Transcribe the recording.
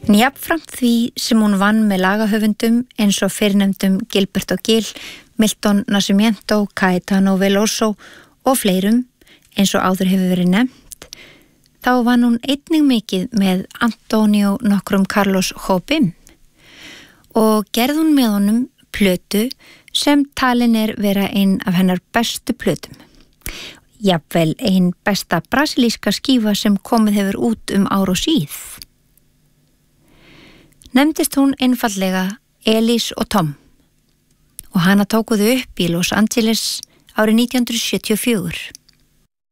En jafnframt því sem hún vann með lagahöfundum eins og fyrrnefndum Gilbert og Gil, Milton Nascimento, Caetano Veloso og fleirum eins og áður hefur verið nefnt, þá vann hún einnig mikið með Antonio nokkrum Carlos Jobim og gerði hún með honum plötu sem talin vera ein af hennar bestu plötum. Jafnvel ein besta brasilíska skífa sem komið hefur út ár og síð. Nefndist hún einfaldlega Elís og Tom og hana tókuðu upp í Los Angeles árið 1974.